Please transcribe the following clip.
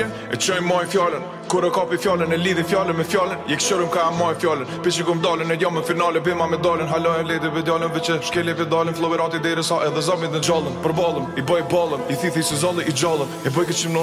atje e qojmë moj fjallën. Kur e kapi fjallën e lidhi fjallën me fjallën, je këshërëm ka e moj fjallën. Pishi kum dalën e jam në finale, bima me dalën. Halo e leti pedalën, veqe shkeli pedalën. Flowerati deri sa edhe zamit në gjallën. Për balëm, i bëj balëm, i thithi si zalli i gjallën. E bëj këtë